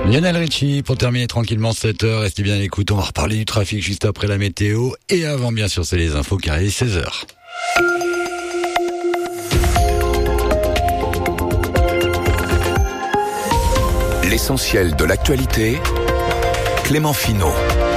Lionel Richie pour terminer tranquillement 7h. Restez bien à l'écoute, on va reparler du trafic juste après la météo. Et avant, bien sûr, c'est les infos qui arrivent 16h. L'essentiel de l'actualité, Clément Finot.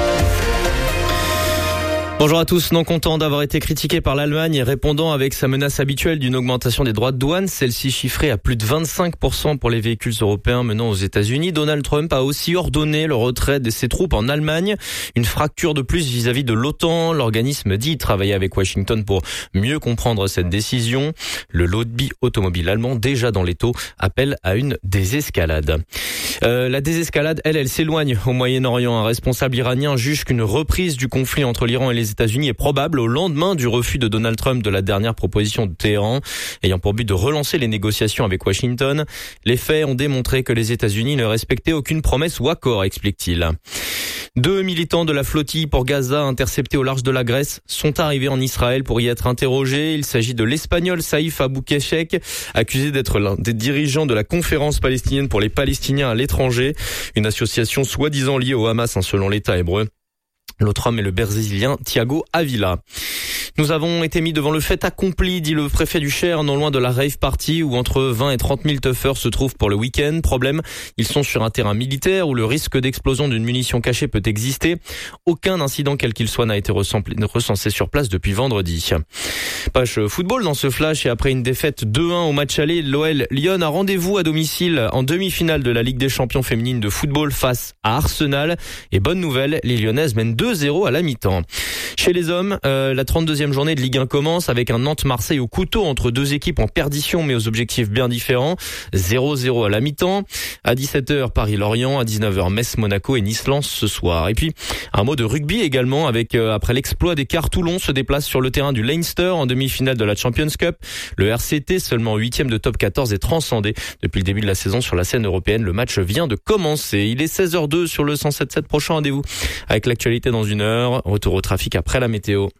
Bonjour à tous, non content d'avoir été critiqué par l'Allemagne et répondant avec sa menace habituelle d'une augmentation des droits de douane, celle-ci chiffrée à plus de 25% pour les véhicules européens menant aux États-Unis, Donald Trump a aussi ordonné le retrait de ses troupes en Allemagne. Une fracture de plus vis-à-vis de l'OTAN. L'organisme dit travailler avec Washington pour mieux comprendre cette décision. Le lobby automobile allemand, déjà dans l'étau, appelle à une désescalade. La désescalade, elle s'éloigne au Moyen-Orient. Un responsable iranien juge qu'une reprise du conflit entre l'Iran et les États-Unis est probable au lendemain du refus de Donald Trump de la dernière proposition de Téhéran, ayant pour but de relancer les négociations avec Washington. Les faits ont démontré que les États-Unis ne respectaient aucune promesse ou accord, explique-t-il. 2 militants de la flottille pour Gaza interceptés au large de la Grèce sont arrivés en Israël pour y être interrogés. Il s'agit de l'Espagnol Saïf Aboukeshek, accusé d'être l'un des dirigeants de la conférence palestinienne pour les Palestiniens à l'étranger, une association soi-disant liée au Hamas selon l'État hébreu. L'autre homme est le Brésilien Thiago Avila. Nous avons été mis devant le fait accompli, dit le préfet du Cher, non loin de la rave party où entre 20 et 30 000 tuffers se trouvent pour le week-end. Problème, ils sont sur un terrain militaire où le risque d'explosion d'une munition cachée peut exister. Aucun incident quel qu'il soit n'a été recensé sur place depuis vendredi. Page football dans ce flash et après une défaite 2-1 au match aller, l'OL Lyon a rendez-vous à domicile en demi-finale de la Ligue des champions féminines de football face à Arsenal. Et bonne nouvelle, les Lyonnaises mènent 2-0 à la mi-temps. Chez les hommes, la 32e journée de Ligue 1 commence avec un Nantes-Marseille au couteau entre deux équipes en perdition mais aux objectifs bien différents. 0-0 à la mi-temps. À 17h, Paris-Lorient. À 19h, Metz-Monaco et Nice-Lens ce soir. Et puis, un mot de rugby également avec, après l'exploit des quarts, Toulon se déplace sur le terrain du Leinster en demi-finale de la Champions Cup. Le RCT, seulement 8e de top 14, est transcendé depuis le début de la saison sur la scène européenne. Le match vient de commencer. Il est 16h02 sur le 107.7. Prochain rendez-vous avec l'actualité dans une heure. Retour au trafic après la météo.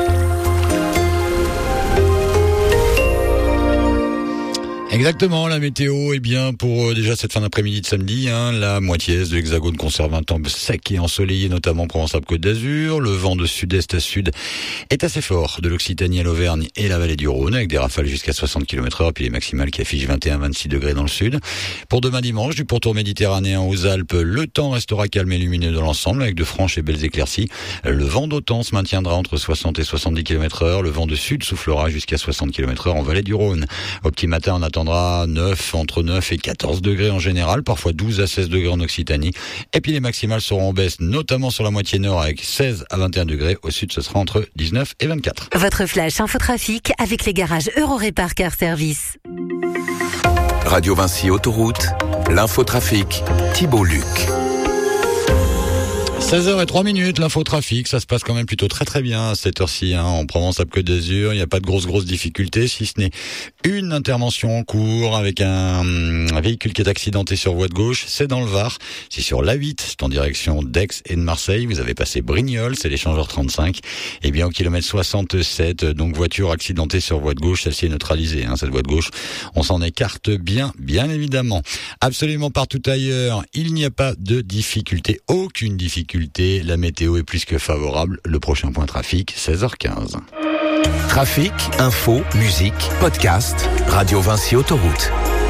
Exactement, la météo est bien pour déjà cette fin d'après-midi de samedi. La moitié est de l'Hexagone conserve un temps sec et ensoleillé, notamment Provence-Alpes-Côte d'Azur. Le vent de sud-est à sud est assez fort de l'Occitanie à l'Auvergne et la vallée du Rhône, avec des rafales jusqu'à 60 km/h, puis les maximales qui affichent 21-26 degrés dans le sud. Pour demain dimanche, du pourtour méditerranéen aux Alpes, le temps restera calme et lumineux dans l'ensemble, avec de franches et belles éclaircies. Le vent d'OTAN se maintiendra entre 60 et 70 km/h. Le vent de sud soufflera jusqu'à 60 km/h en vallée du Rhône. Au petit matin, on attendra entre 9 et 14 degrés en général, parfois 12 à 16 degrés en Occitanie. Et puis les maximales seront en baisse, notamment sur la moitié nord avec 16 à 21 degrés. Au sud, ce sera entre 19 et 24. Votre flash infotrafic avec les garages Eurorépar Car Service. Radio Vinci Autoroute, l'infotrafic, Thibault Luc. 16h03, l'infotrafic, ça se passe quand même plutôt très bien à cette heure-ci, en Provence-Alpes-Côte d'Azur. Il n'y a pas de grosses difficultés, si ce n'est une intervention en cours avec un véhicule qui est accidenté sur voie de gauche. C'est dans le Var, c'est sur l'A8, c'est en direction d'Aix et de Marseille. Vous avez passé Brignoles, c'est l'échangeur 35. Et bien au kilomètre 67, donc voiture accidentée sur voie de gauche, celle-ci est neutralisée, cette voie de gauche. On s'en écarte bien évidemment. Absolument partout ailleurs, il n'y a pas de difficulté, aucune difficulté. La météo est plus que favorable. Le prochain point trafic, 16h15. Trafic, info, musique, podcast, Radio Vinci Autoroute.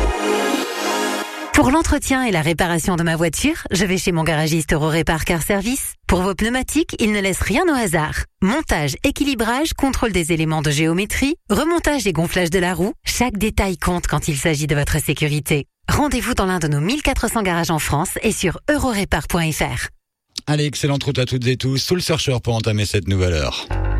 Pour l'entretien et la réparation de ma voiture, je vais chez mon garagiste Eurorépar Car Service. Pour vos pneumatiques, il ne laisse rien au hasard. Montage, équilibrage, contrôle des éléments de géométrie, remontage et gonflage de la roue, chaque détail compte quand il s'agit de votre sécurité. Rendez-vous dans l'un de nos 1400 garages en France et sur eurorépar.fr. Allez, excellente route à toutes et tous, sous le Searcher pour entamer cette nouvelle heure.